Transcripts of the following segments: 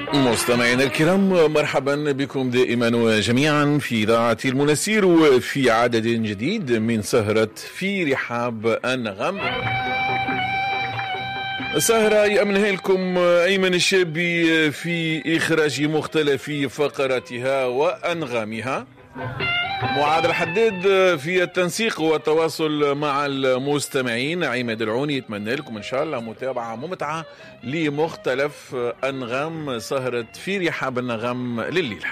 مستمعينا الكرام، مرحبا بكم دائما وجميعا في إذاعة المنسير وفي عدد جديد من سهرة في رحاب أنغام. سهرة يأمنها لكم أيمن الشابي في إخراج مختلف فقراتها وأنغامها، معاذ الحداد في التنسيق والتواصل مع المستمعين، عماد العوني. يتمنى لكم إن شاء الله متابعة ممتعة لمختلف أنغام سهرة في رحاب النغم لليلة.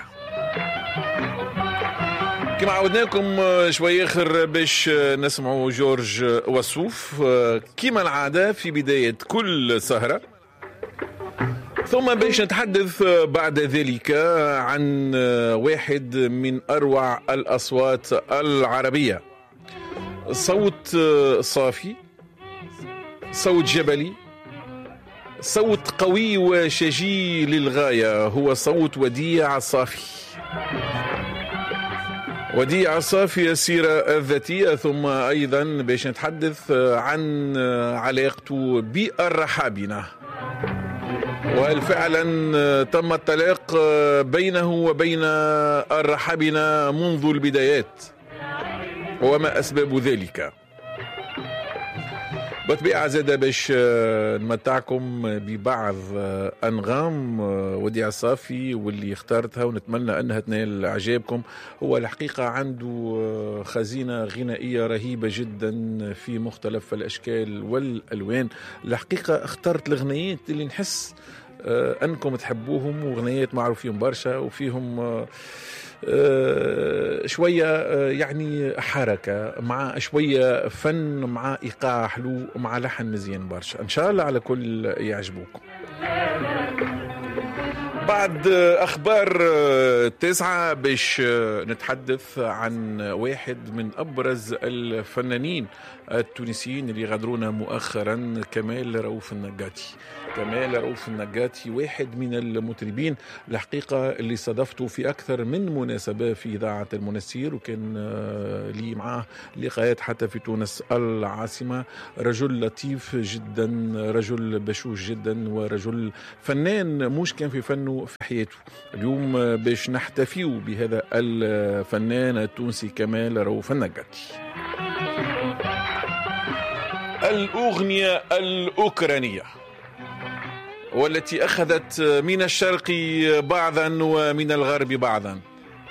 كما عودناكم شوي آخر باش نسمعوا جورج وسوف كما العادة في بداية كل سهرة، ثم باش نتحدث بعد ذلك عن واحد من أروع الأصوات العربية، صوت صافي، صوت جبلي، صوت قوي وشجي للغاية، هو صوت وديع صافي. وديع صافي السيرة الذاتية، ثم أيضا باش نتحدث عن علاقته بالرحابنة، وهل فعلا تم الطلاق بينه وبين الرحابنة منذ البدايات، وما أسباب ذلك. بطبيعة زادة باش نمتعكم ببعض أنغام وديع صافي واللي اختارتها، ونتمنى أنها تنال إعجابكم. هو الحقيقة عنده خزينة غنائية رهيبة جدا في مختلف الأشكال والألوان. الحقيقة اخترت الغنيات اللي نحس أنكم تحبوهم، وغنيات معروفين برشا وفيهم شوية يعني حركة مع شوية فن مع إيقاع حلو مع لحن مزيان برشا. إن شاء الله على كل يعجبوكم. بعد أخبار 9 باش نتحدث عن واحد من أبرز الفنانين التونسيين اللي غادرونا مؤخرا، كمال رؤوف النقاتي. كمال رؤوف النقاتي واحد من المطربين الحقيقة اللي صادفته في أكثر من مناسبة في إذاعة المنسير، وكان لي معاه لقاءات حتى في تونس العاصمة. رجل لطيف جدا، رجل بشوش جدا، ورجل فنان مش كان في فنه في حياته. اليوم باش نحتفيو بهذا الفنان التونسي كمال رؤوف النقاتي. الأغنية الأوكرانية، والتي أخذت من الشرق بعضا ومن الغرب بعضا،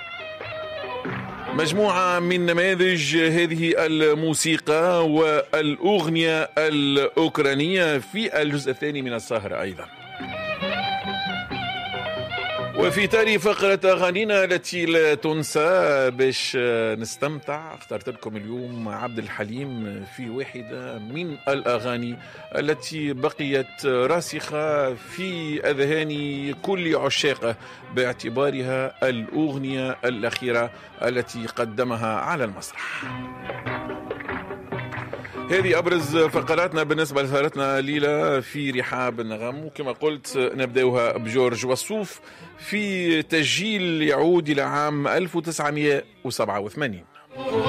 مجموعة من نماذج هذه الموسيقى والأغنية الأوكرانية في الجزء الثاني من السهرة أيضا. وفي تالي فقرة أغانينا التي لا تنسى باش نستمتع، اخترت لكم اليوم عبد الحليم في واحدة من الأغاني التي بقيت راسخة في أذهان كل عشاقه باعتبارها الأغنية الأخيرة التي قدمها على المسرح. هذه أبرز فقراتنا بالنسبة لسهرتنا ليلة في رحاب النغم، وكما قلت نبدأها بجورج وسوف في تسجيل يعود إلى عام 1987.